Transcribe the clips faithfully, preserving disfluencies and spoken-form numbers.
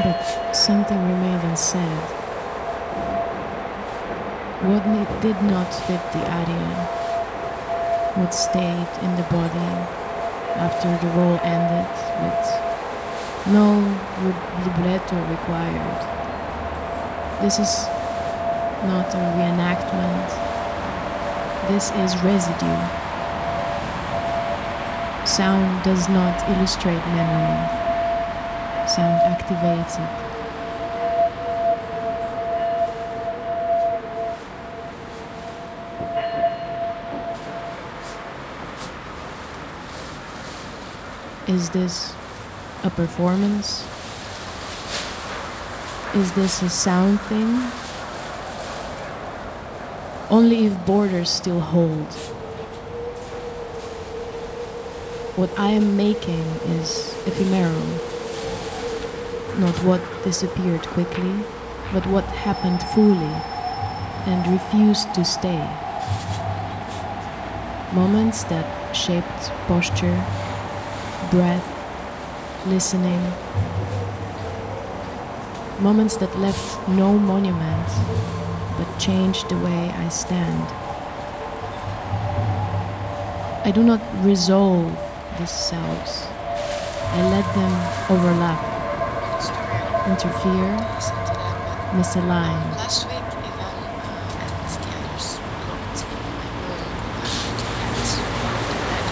But something remained unsaid. What ne- did not fit the idea, what stayed in the body after the role ended with no libretto required. This is not a reenactment. This is residue. Sound does not illustrate memory. Sound activates it. Is this a performance? Is this a sound thing? Only if borders still hold. What I am making is ephemeral. Not what disappeared quickly, but what happened fully and refused to stay. Moments that shaped posture, breath, listening. Moments that left no monument, but changed the way I stand. I do not resolve these selves. I let them overlap, interfere, misalign. Last week, Ivan uh, and the others looked in my room uh, to get to bed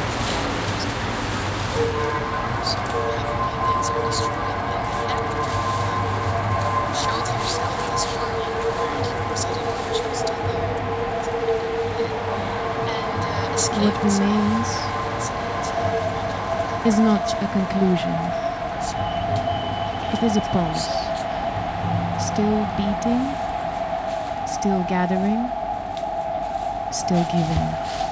so half of my things are destroyed. And Ed showed himself this morning where he was sitting on the shoes still there. And uh, escaped. What remains is not a conclusion. It is a pulse, still beating, still gathering, still giving.